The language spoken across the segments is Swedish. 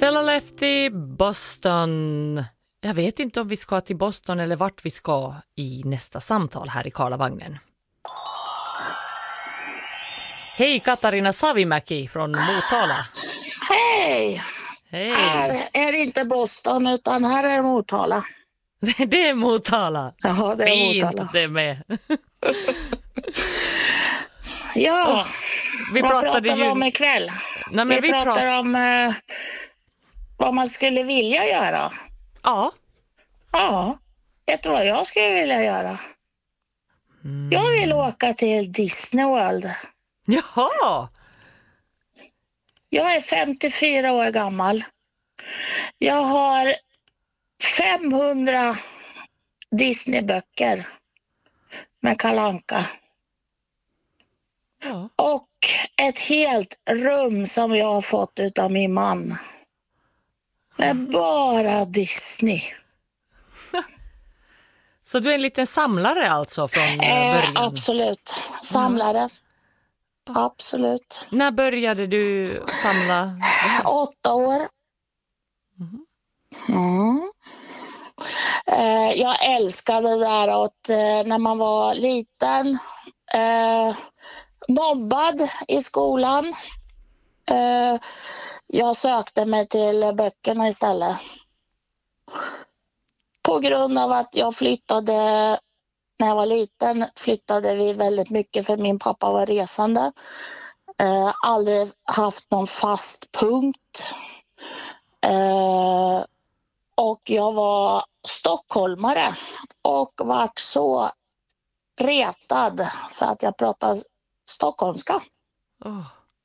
Stella Lefty, Boston. Jag vet inte om vi ska till Boston eller vart vi ska i nästa samtal här i Karlavagnen. Hej, Katarina Savimäki från Motala. Hej! Hej. Här är det inte Boston utan här är Motala. Det är Motala. Ja, det är fint Motala. Det med. Ja, Vi vad pratade pratar vi om ikväll? Nej, men vi pratar om vad man skulle vilja göra. Ja. Ja, vet du vad jag skulle vilja göra? Jag vill åka till Disney World. Jaha. Jag är 54 år gammal. Jag har 500 Disney-böcker med Kalle Anka. Ja. Och ett helt rum som jag har fått utav min man. Med bara Disney. Så du är en liten samlare alltså från början? Absolut. Samlare. Absolut. När började du samla? 8 år. Jag älskade det där att när man var liten, mobbad i skolan. Jag sökte mig till böckerna istället. På grund av att jag flyttade, när jag var liten flyttade vi väldigt mycket för min pappa var resande. Aldrig haft någon fast punkt. Och jag var stockholmare och vart så retad för att jag pratade stockholmska. Oh.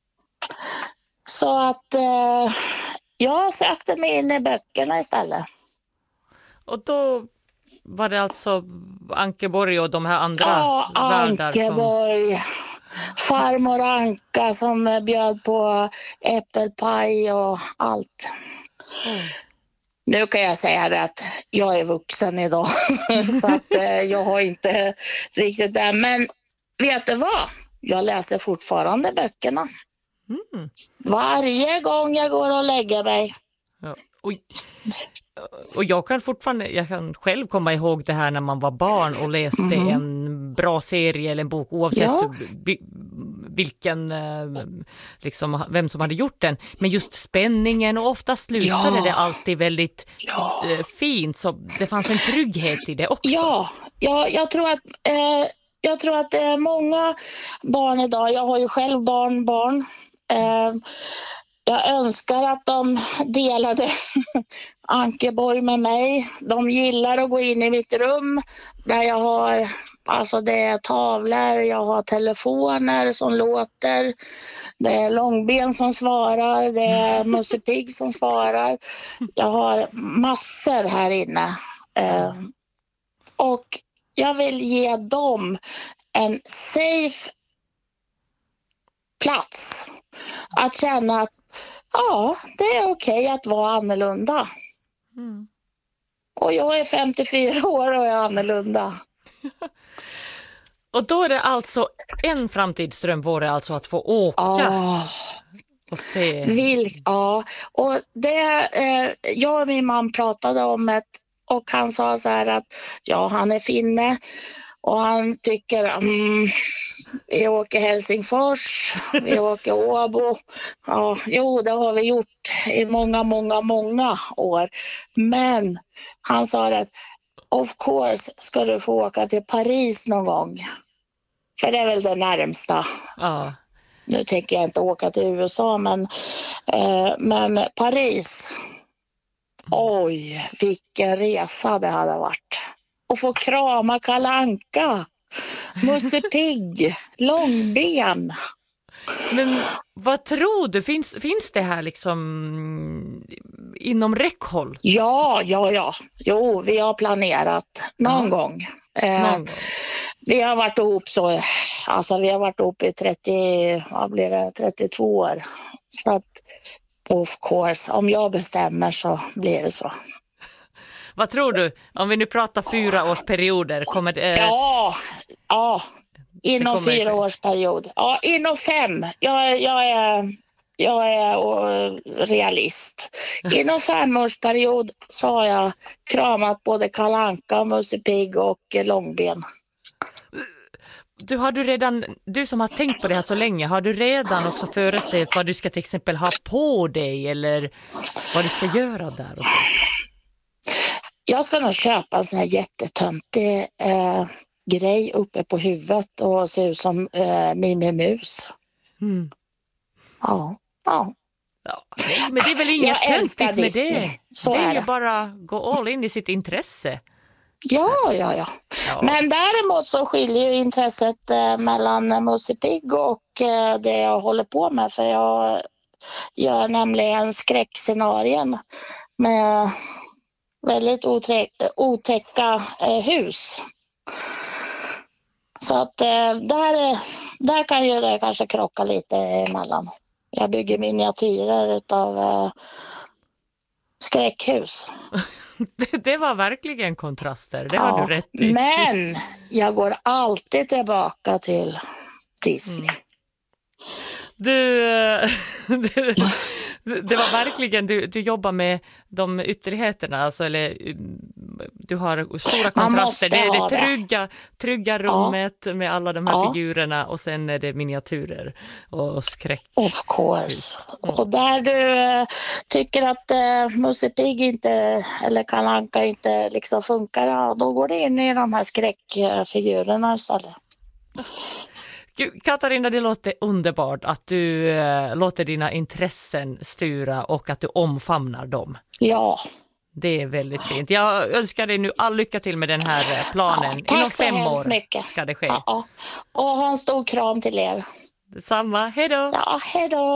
Så att jag sökte mig in i böckerna istället. Och då var det alltså Ankeborg och de här andra världar? Ja, Ankeborg. Farmor Anka som bjöd på äppelpaj och allt. Nu kan jag säga det att jag är vuxen idag så att jag har inte riktigt det. Men vet du vad? Jag läser fortfarande böckerna. Varje gång jag går och lägger mig. Ja. Och jag kan själv komma ihåg det här när man var barn och läste en bra serie eller en bok oavsett vilken liksom, vem som hade gjort den, men just spänningen och ofta slutade det alltid väldigt fint, så det fanns en trygghet i det också. Jag tror att det är många barn idag, jag har ju själv barn. Jag önskar att de delade Ankeborg med mig. De gillar att gå in i mitt rum där jag har, alltså det är tavlor, jag har telefoner som låter, det är Långben som svarar, det är Musse Pigg som svarar. Jag har massor här inne. Och jag vill ge dem en safe plats att känna att det är okej att vara annorlunda. Och jag är 54 år och är annorlunda. Och då är det alltså en framtidsdröm vore alltså att få åka och se. Och det, jag och min man pratade om det och han sa så här att han är finne och han tycker vi åker Helsingfors, vi åker Åbo. Det har vi gjort i många år. Men han sa att of course ska du få åka till Paris någon gång. För det är väl det närmsta. Nu tänker jag inte åka till USA, men Paris. Oj, vilken resa det hade varit. Och få krama Kalle Anka. Musse Pigg, Långben. Men vad tror du? Finns det här liksom inom räckhåll? Ja. Jo, vi har planerat någon gång. Vi har varit ihop vi har varit ihop i 32 år. Så att, of course, om jag bestämmer så blir det så. Vad tror du? Om vi nu pratar 4-årsperioder, kommer det... Ja, inom 4-årsperiod. Ja, inom 5. Jag är jag är realist. Inom 5-årsperiod så har jag kramat både Kalle Anka, Musse Pigg och Långben. Du som har tänkt på det här så länge, har du redan också föreställt vad du ska till exempel ha på dig eller vad du ska göra där? Och så? Jag ska nog köpa en sån här jättetöntig grej uppe på huvudet och se ut som Mimmi Mus. Mm. Ja. Nej, men det är väl inget töntigt med det. Så det är är ju det. bara gå all in i sitt intresse. Ja. Ja. Men däremot så skiljer ju intresset mellan Musse Pigg och det jag håller på med. För jag gör nämligen skräckscenarien med väldigt otäcka hus. Så att där kan ju det kanske krocka lite emellan. Jag bygger miniatyrer av skräckhus. Det var verkligen kontraster, det har du rätt i. Men jag går alltid tillbaka till Disney. Det var verkligen, du jobbar med de ytterligheterna, alltså, eller du har stora kontraster. Det är det trygga rummet med alla de här figurerna och sen är det miniatyrer och skräck. Of course. Och där du tycker att Musse Pigg inte, eller Kalle Anka inte liksom funkar, då går det in i de här skräckfigurerna istället. Katarina, det låter underbart att du låter dina intressen styra och att du omfamnar dem. Ja. Det är väldigt fint. Jag önskar dig nu all lycka till med den här planen. Inom 5 år mycket. ska det ske. Ja. Och ha en stor kram till er. Detsamma, hej då! Ja, hej då!